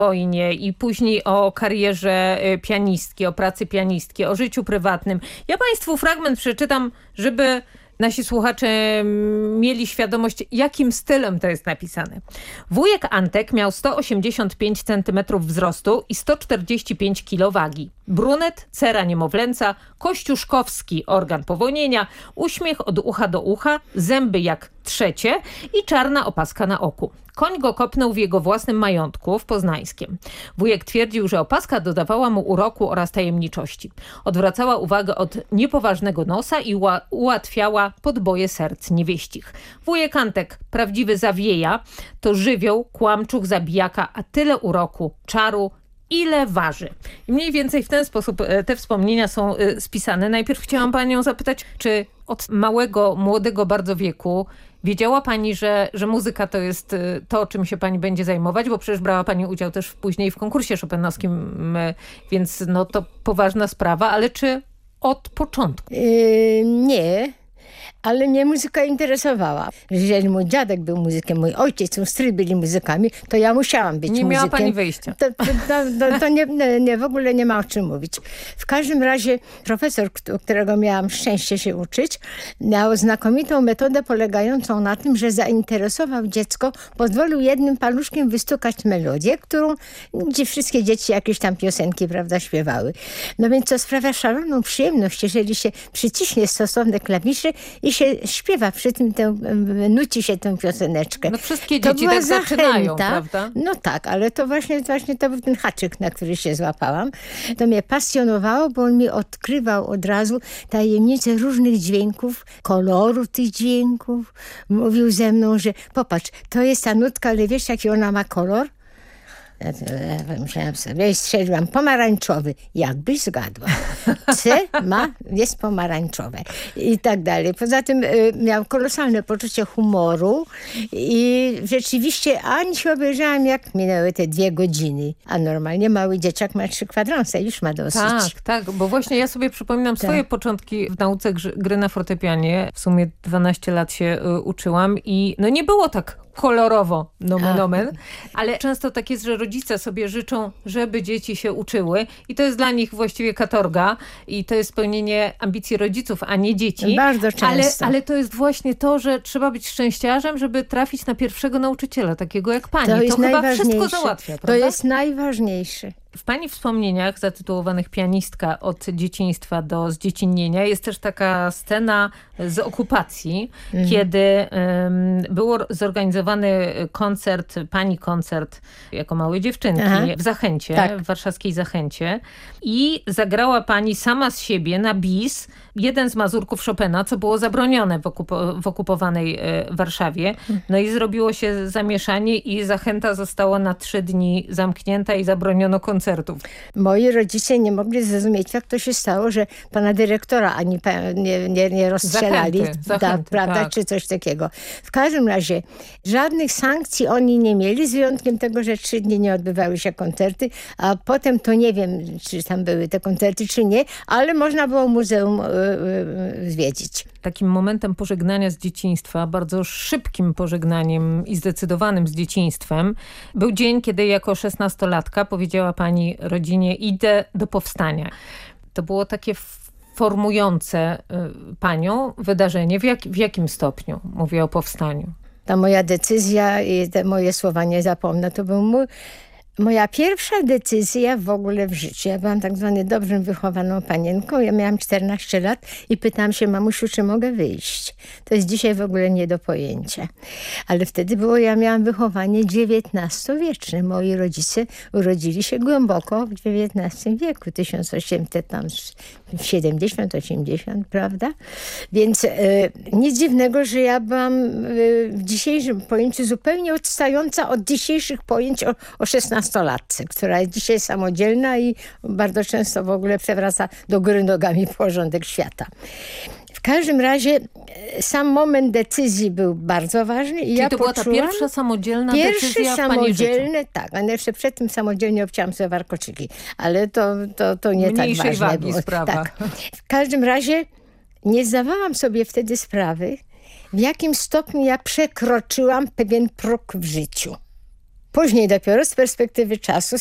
wojnie i później o karierze pianistki, o pracy pianistki, o życiu prywatnym. Ja państwu fragment przeczytam, żeby nasi słuchacze mieli świadomość, jakim stylem to jest napisane. Wujek Antek miał 185 cm wzrostu i 145 kg wagi. Brunet, cera niemowlęca, kościuszkowski organ powonienia, uśmiech od ucha do ucha, zęby jak trzecie i czarna opaska na oku. Koń go kopnął w jego własnym majątku w Poznańskiem. Wujek twierdził, że opaska dodawała mu uroku oraz tajemniczości. Odwracała uwagę od niepoważnego nosa i ułatwiała podboje serc niewieścich. Wujek Antek, prawdziwy zawieja, to żywioł, kłamczuch, zabijaka, a tyle uroku, czaru, ile waży. I mniej więcej w ten sposób te wspomnienia są spisane. Najpierw chciałam panią zapytać, czy od małego, młodego bardzo wieku wiedziała pani, że muzyka to jest to, czym się pani będzie zajmować, bo przecież brała pani udział też później w konkursie chopinowskim, więc no to poważna sprawa, ale czy od początku? Nie. Ale mnie muzyka interesowała. Jeżeli mój dziadek był muzykiem, mój ojciec, mój stryj byli muzykami, to ja musiałam być muzykiem. Nie miała pani wyjścia. To nie, w ogóle nie ma o czym mówić. W każdym razie profesor, którego miałam szczęście się uczyć, miał znakomitą metodę polegającą na tym, że zainteresował dziecko, pozwolił jednym paluszkiem wystukać melodię, gdzie wszystkie dzieci jakieś tam piosenki, prawda, śpiewały. No więc to sprawia szaloną przyjemność, jeżeli się przyciśnie stosowne klawisze i się śpiewa przy tym, nuci się tę pioseneczkę. No wszystkie dzieci tak zaczynają, prawda? No tak, ale to właśnie to był ten haczyk, na który się złapałam. To mnie pasjonowało, bo on mi odkrywał od razu tajemnice różnych dźwięków, koloru tych dźwięków. Mówił ze mną, że popatrz, to jest ta nutka, ale wiesz, jaki ona ma kolor? Ja myślałam sobie i strzeliłam pomarańczowy. Jakbyś zgadła. Jest pomarańczowe. I tak dalej. Poza tym miał kolosalne poczucie humoru i rzeczywiście ani się obejrzałam, jak minęły te 2 godziny. A normalnie mały dzieciak ma 3 kwadranse, już ma dosyć. Tak, bo właśnie ja sobie przypominam swoje początki w nauce gry na fortepianie. W sumie 12 lat się uczyłam i no nie było tak kolorowo, nomen omen, ale często tak jest, że rodzice sobie życzą, żeby dzieci się uczyły i to jest dla nich właściwie katorga i to jest spełnienie ambicji rodziców, a nie dzieci. Bardzo często. Ale to jest właśnie to, że trzeba być szczęściarzem, żeby trafić na pierwszego nauczyciela, takiego jak pani. To chyba wszystko załatwia, prawda? To jest najważniejsze. W pani wspomnieniach zatytułowanych Pianistka od dzieciństwa do zdziecinnienia jest też taka scena z okupacji, kiedy był zorganizowany koncert, pani koncert jako małej dziewczynki w Zachęcie, w warszawskiej Zachęcie i zagrała pani sama z siebie na bis jeden z mazurków Chopina, co było zabronione w okupowanej Warszawie. No i zrobiło się zamieszanie i Zachęta została na 3 dni zamknięta i zabroniono koncertów. Moi rodzice nie mogli zrozumieć, jak to się stało, że pana dyrektora ani nie rozstrzelali, Zachęty, prawda, tak. czy coś takiego. W każdym razie żadnych sankcji oni nie mieli, z wyjątkiem tego, że 3 dni nie odbywały się koncerty, a potem to nie wiem, czy tam były te koncerty, czy nie, ale można było muzeum zwiedzić. Takim momentem pożegnania z dzieciństwa, bardzo szybkim pożegnaniem i zdecydowanym z dzieciństwem, był dzień, kiedy jako 16-latka powiedziała pani rodzinie: idę do powstania. To było takie formujące panią wydarzenie. W jakim stopniu mówię o powstaniu? Ta moja decyzja i te moje słowa nie zapomnę, to był moja pierwsza decyzja w ogóle w życiu. Ja byłam tak zwaną dobrze wychowaną panienką. Ja miałam 14 lat i pytałam się: mamusiu, czy mogę wyjść? To jest dzisiaj w ogóle nie do pojęcia. Ale wtedy ja miałam wychowanie XIX-wieczne. Moi rodzice urodzili się głęboko w XIX wieku, 1870, 80, prawda? Więc nic dziwnego, że ja byłam w dzisiejszym pojęciu zupełnie odstająca od dzisiejszych pojęć o 16-latce, która jest dzisiaj samodzielna i bardzo często w ogóle przewraca do góry nogami porządek świata. W każdym razie sam moment decyzji był bardzo ważny. Czyli to była ta pierwsza samodzielna decyzja w pani życiu? Tak. A jeszcze przed tym samodzielnie obcięłam sobie warkoczyki. Ale to nie mniejszej tak ważne wagi było. sprawa. Tak. W każdym razie nie zdawałam sobie wtedy sprawy, w jakim stopniu ja przekroczyłam pewien próg w życiu. Później dopiero z perspektywy czasu